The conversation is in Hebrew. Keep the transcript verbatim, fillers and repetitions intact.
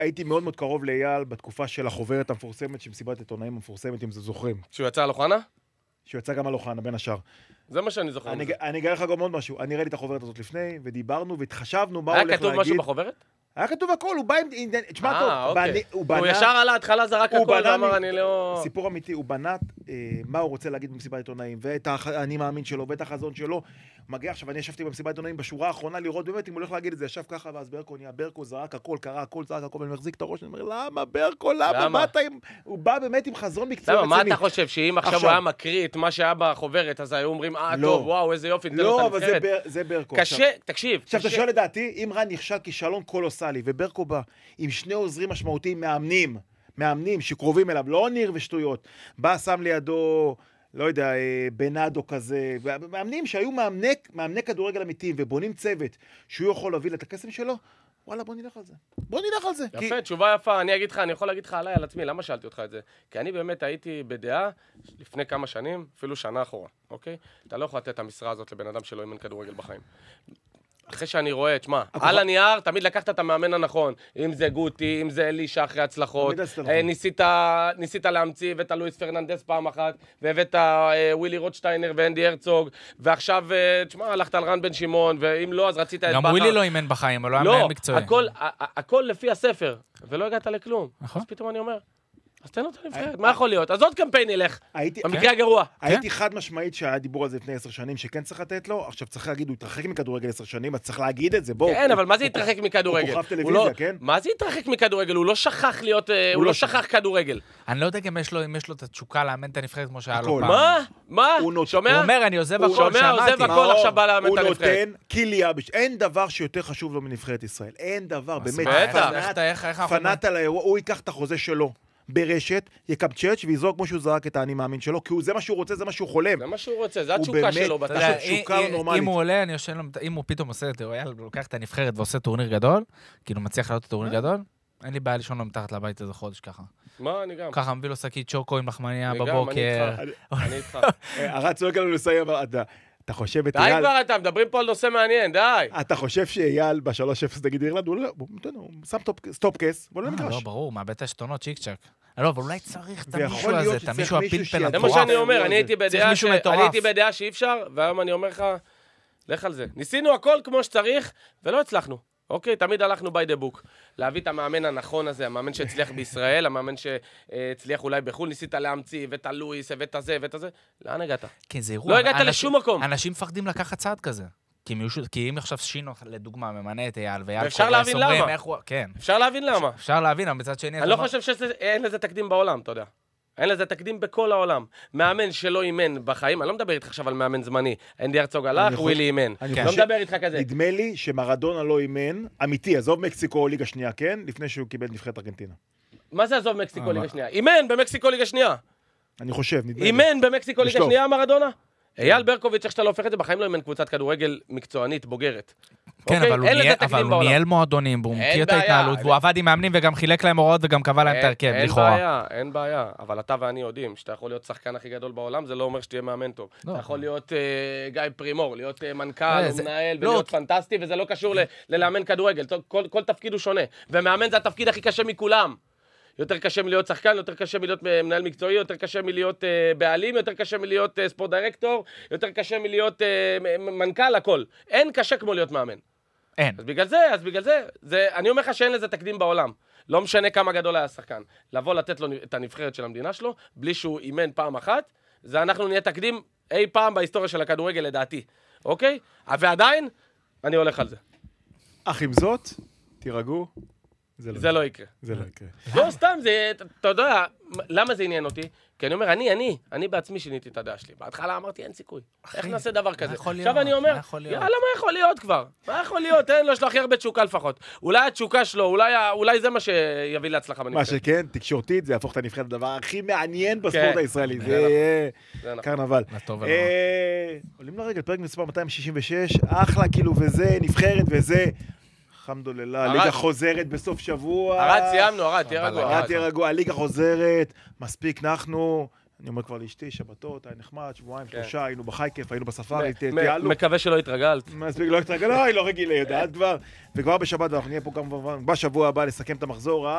הייתי מאוד מאוד קרוב לאייל בתקופה של החוברת המפורסמת, שמסיבת עיתונאים המפורסמת, אם זה זוכרים. שהוא יצא על אוחנה? שהוא יצא גם על אוחנה, בין השאר. זה מה שאני זוכר. אני, אני אגלה לך גם עוד משהו. אני ראיתי את החוברת הזאת לפני, ודיברנו והתחשבנו מה הוא הולך להגיד. היה כתוב משהו בחוברת? היה כתוב הכל, הוא בא עם... תשמע טוב, אוקיי. הוא בנה... הוא ישר על ההתחלה זרק הכל ואמר אני לא... סיפור אמיתי, הוא בנה מה הוא רוצה להגיד במסיבת עיתונאים, ואת האני מאמין שלו, ואת החזון שלו. מגיע עכשיו, אני ישבתי במסיבת עיתונאים בשורה האחרונה לראות באמת אם הוא הולך להגיד את זה, ישב ככה, ואז ברקו נהיה, ברקו זרק הכל, קרא הכל, זרק הכל, ואני מחזיק את הראש, אני אומר, למה ברקו, למה באת עם... הוא בא באמת עם חזון מקצועי רציני. מה אתה חושב, שאם עכשיו הוא היה מקריא את מה שהיה בחוברת, אז היו אומרים, אה, טוב, וואו, איזה יופי, לא, אבל זה ברקו. קשה, תקשיב. עכשיו, אתה שואל לדעתי, אם רן נכשל כישלון קולוסלי, וברקו בא עם שני עוזרים משמעותיים מאמנים, מאמנים שקרובים אליו, לא ניר ושטויות, בא, שם לידו, לא יודע, בנאדו כזה, מאמנים שהיו מאמני, מאמני כדורגל אמיתיים, ובונים צוות שהוא יכול להביא את הקסם שלו, וואלה, בוא נלך על זה. בוא נלך על זה. יפה, כי... תשובה יפה. אני אגיד לך, אני יכול להגיד לך עליי, על עצמי, למה שאלתי אותך את זה? כי אני באמת הייתי בדעה, לפני כמה שנים, אפילו שנה אחורה, אוקיי? אתה לא יכול לתת את המשרה הזאת לבן אדם שלא אימן כדורגל בחיים. אחרי שאני רואה, תשמע, על הנייר, תמיד לקחת את המאמן הנכון. אם זה גוטי, אם זה אלישה אחרי הצלחות. ניסית להמציא, הבאת לואיס פרננדס פעם אחת, והבאת ווילי רוטשטיינר ואנדי הרצוג, ועכשיו, תשמע, הלכת על רן בן שמעון, ואם לא, אז רצית את בכר. גם ווילי לא אימן בחיים, אבל לא היה מקצועי. לא, הכל לפי הספר, ולא הגעת לכלום. אז פתאום אני אומר, אז תן לו את הנבחרת, מה יכול להיות? אז עוד קמפיין ילך, במקרה הגרוע. הייתי חד משמעית שהיה דיבור על זה לפני עשר שנים, שכן צריך לתת לו, עכשיו צריך להגיד, הוא התרחק מכדורגל עשר שנים, אז צריך להגיד את זה, בואו. כן, אבל מה זה התרחק מכדורגל? הוא כוכב טלוויזיה, כן? מה זה התרחק מכדורגל? הוא לא שכח להיות, הוא לא שכח כדורגל. אני לא יודע אם יש לו את התשוקה לאמן את הנבחרת כמו שהיה לו פעם. מה? מה? שומע? הוא אומר, אני עוזב הכל, שומע, עוזב הכל, עכשיו בא לאמן את הנבחרת. הוא נותן קיליה, אין דבר שיותר חשוב לו מנבחרת ישראל. אין דבר, באמת. פנאט על האירוע, הוא ייקח את החוזה שלו. ברשת, יקבצ'ץ' ויזרוק כמו שהוא זרק את האני מאמין שלו, כי זה מה שהוא רוצה, זה מה שהוא חולם. זה מה שהוא רוצה, זה התשוקה שלו. אם הוא עולה, אני יושן לו, אם הוא פתאום עושה את זה, הוא לוקח את הנבחרת ועושה טורניר גדול, כאילו מצליח לעלות את טורניר גדול, אין לי בעיה לישון לו מתחת לבית איזה חודש ככה. מה, אני גם. ככה מביא לו שקית צ'וקו עם לחמניה בבוקר. אני איתך. הרץ לא יקרה לו לסיים, אתה חושב את די אייל... כבר אתה, מדברים פה על נושא מעניין, די. אתה חושב שאייל ב-שלוש אפס נגד אירלנד, הוא שם סטופ קס, בוא לא מגרש. לא, ברור, מאבד את השתונות, צ'יק צ'ק. לא, אבל אולי צריך את המישהו הזה, את המישהו הפלפל זה מה שאני אומר, אני הייתי בדעה שאי אפשר, והיום אני אומר לך, לך על זה. ניסינו הכל כמו שצריך, ולא הצלחנו. אוקיי, תמיד הלכנו by the book. להביא את המאמן הנכון הזה, המאמן שהצליח בישראל, המאמן שהצליח אולי בחול, ניסית להמציא, ואת הלואיס, ואת הזה, ואת הזה. לאן הגעת? כן, זה אירוע. לא הגעת לשום מקום. אנשים מפחדים לקחת צעד כזה. כי אם עכשיו שינו, לדוגמה, ממנה את אייל, ואייל אפשר להבין למה. כן. אפשר להבין למה. אפשר להבין, אבל מצד שני... אני לא חושב שאין לזה תקדים בעולם, אתה יודע. אין לזה תקדים בכל העולם. מאמן שלא אימן בחיים, אני לא מדבר איתך עכשיו על מאמן זמני. אנדי הרצוג הלך, ווילי אימן. לא מדבר איתך כזה. נדמה לי שמרדונה לא אימן, אמיתי, עזוב מקסיקו או ליגה שנייה, כן? לפני שהוא קיבל נבחרת ארגנטינה. מה זה עזוב מקסיקו ליגה שנייה? אימן במקסיקו ליגה שנייה. אני חושב, נדמה לי. אימן במקסיקו ליגה שנייה, מרדונה? אייל ברקוביץ', איך שאתה לא הופך את זה, בחיים לא אימן קבוצת כדורגל מקצוענית, בוגרת. כן, אבל הוא ניהל מועדונים, והוא מכיר את ההתנהלות, והוא עבד עם מאמנים וגם חילק להם הוראות וגם קבע להם את הרכב, לכאורה. אין בעיה, אין בעיה. אבל אתה ואני יודעים שאתה יכול להיות שחקן הכי גדול בעולם, זה לא אומר שתהיה מאמן טוב. אתה יכול להיות גיא פרימור, להיות מנכ"ל, מנהל, ולהיות פנטסטי, וזה לא קשור ללאמן כדורגל. כל תפקיד הוא שונה. ומאמן זה התפקיד הכי קשה מכולם. יותר קשה מלהיות שחקן, יותר קשה מלהיות מנהל מקצועי, יותר קשה מלהיות uh, בעלים, יותר קשה מלהיות uh, ספורט דירקטור, יותר קשה מלהיות uh, מנכ"ל, הכל. אין קשה כמו להיות מאמן. אין. אז בגלל זה, אז בגלל זה, זה, אני אומר לך שאין לזה תקדים בעולם. לא משנה כמה גדול היה השחקן. לבוא לתת לו את הנבחרת של המדינה שלו, בלי שהוא אימן פעם אחת, זה אנחנו נהיה תקדים אי פעם בהיסטוריה של הכדורגל לדעתי. אוקיי? ועדיין, אני הולך על זה. אך עם זאת, תירגעו. זה לא יקרה. זה לא יקרה. לא, סתם, זה, אתה יודע, למה זה עניין אותי? כי אני אומר, אני, אני, אני בעצמי שיניתי את הדעה שלי. בהתחלה אמרתי, אין סיכוי. איך נעשה דבר כזה? עכשיו אני אומר, יאללה, מה יכול להיות כבר? מה יכול להיות? אין לו, יש לו הכי הרבה תשוקה לפחות. אולי התשוקה שלו, אולי זה מה שיביא להצלחה בנבחרת. מה שכן, תקשורתית, זה יהפוך את הנבחרת לדבר הכי מעניין בספורט הישראלי. זה קרנבל. עולים לרגל, פרק מספר מאתיים שישים ושש, אחלה כאילו וזה, נבחרת וזה. אלחמדוללה, ליגה חוזרת בסוף שבוע. ארד, סיימנו, ארד, תהיה רגוע. ארד, תהיה רגוע, הליגה חוזרת, מספיק נחנו, אני אומר כבר לאשתי, שבתות, היה נחמד, שבועיים, שלושה, היינו בחייקף, היינו בספארי, תיעלו. מקווה שלא התרגלת. מספיק, לא התרגלת, לא, היא לא רגילה, יודעת כבר. וכבר בשבת, אנחנו נהיה פה כמובן בשבוע הבא לסכם את המחזור.